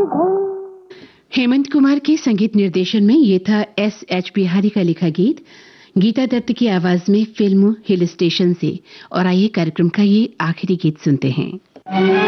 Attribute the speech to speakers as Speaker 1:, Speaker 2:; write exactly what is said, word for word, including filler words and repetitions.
Speaker 1: हेमंत कुमार के संगीत निर्देशन में ये था एस एच बिहारी का लिखा गीत गीता दत्त की आवाज में फिल्म हिल स्टेशन से। और आइए कार्यक्रम का ये आखिरी गीत सुनते हैं।